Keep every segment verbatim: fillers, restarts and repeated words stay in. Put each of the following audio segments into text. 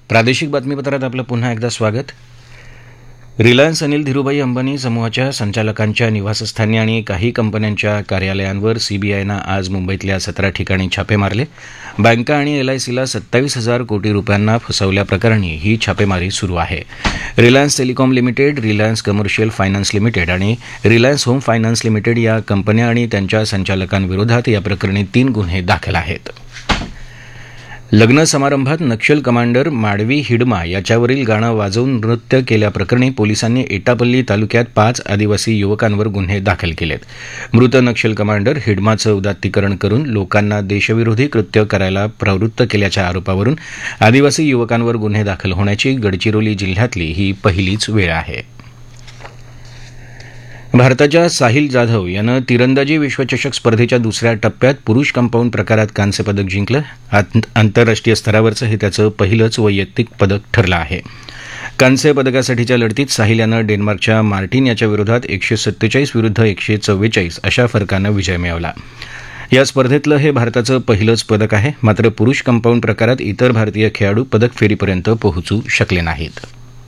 प्रादेशिक बातमीपत्रात आपलं पुन्हा एकदा स्वागत. रिलायन्स अनिल धीरुभाई अंबानी समूहाच्या संचालकांच्या निवासस्थानी आणि काही कंपन्यांच्या कार्यालयांवर सीबीआयनं आज मुंबईतल्या सतरा ठिकाणी छापे मारले. बँका आणि एलआयसीला सत्तावीस हजार कोटी रुपयांना फसवल्याप्रकरणी ही छापेमारी सुरू आहे. Reliance telecom limited, Reliance commercial finance limited आणि रिलायन्स होम फायनान्स लिमिटेड या कंपन्या आणि त्यांच्या संचालकांविरोधात या प्रकरणी तीन गुन्हे दाखल आहेत. लग्न समारंभात नक्षल कमांडर माडवी हिडमा याच्यावरील गाणं वाजवून नृत्य केल्याप्रकरणी पोलिसांनी एटापल्ली तालुक्यात पाच आदिवासी युवकांवर गुन्हे दाखल केलेत. मृत नक्षल कमांडर हिडमाचं उदात्तीकरण करून लोकांना देशविरोधी कृत्य करायला प्रवृत्त केल्याच्या आरोपावरून आदिवासी युवकांवर गुन्हे दाखल होण्याची गडचिरोली जिल्ह्यातली ही पहिलीच वेळ आहे. भारताच्या साहिल जाधव यानं तिरंदाजी विश्वचषक स्पर्धेच्या दुसऱ्या टप्प्यात पुरुष कंपाऊंड प्रकारात कांस्य पदक जिंकलं. आंतरराष्ट्रीय स्तरावरचं हे त्याचं पहिलंच वैयक्तिक पदक ठरलं आहे. कांस्य पदकासाठीच्या लढतीत साहिल यानं डेन्मार्कच्या मार्टिन याच्या विरोधात एकशे सत्तेचाळीस विरुद्ध एकशे चव्वेचाळीस अशा फरकानं विजय मिळवला. या स्पर्धेतलं हे भारताचं पहिलंच पदक आहे. मात्र पुरुष कंपाऊंड प्रकारात इतर भारतीय खेळाडू पदक फेरीपर्यंत पोहोचू शकले नाहीत.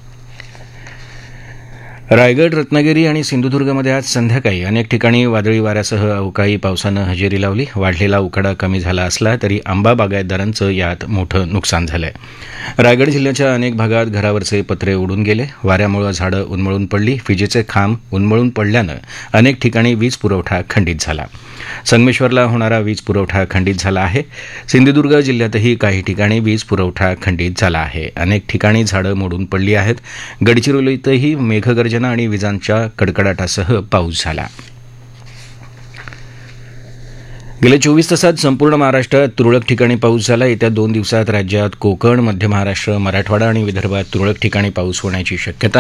रायगड, रत्नागिरी आणि सिंधुदुर्गमध्ये आज संध्याकाळी अनेक ठिकाणी वादळी वाऱ्यासह अवकाळी पावसानं हजेरी लावली. वाढलेला उकाडा कमी झाला असला तरी आंबा बागायतदारांचं यात मोठं नुकसान झालंय. रायगड जिल्ह्याच्या अनेक भागात घरावरचे पत्रे उडून गेले. वाऱ्यामुळे झाडं उन्मळून पडली. विजेचे खांब उन्मळून पडल्यानं अनेक ठिकाणी वीज पुरवठा खंडित झाला. संगमेश्वरला होणारा वीज पुरवठा खंडित झाला आहे. सिंधुदुर्ग जिल्ह्यातही काही ठिकाणी वीज पुरवठा खंडित झाला आहे. अनेक ठिकाणी झाडं मोडून पडली आहेत. गडचिरोलीतही मेघगर्जना आणि विजांच्या कडकडाटासह पाऊस झाला. गेल्या चोवीस तासात संपूर्ण महाराष्ट्रात तुरळक ठिकाणी पाऊस झाला. येत्या दोन दिवसात राज्यात कोकण, मध्य महाराष्ट्र, मराठवाडा आणि विदर्भात तुरळक ठिकाणी पाऊस होण्याची शक्यता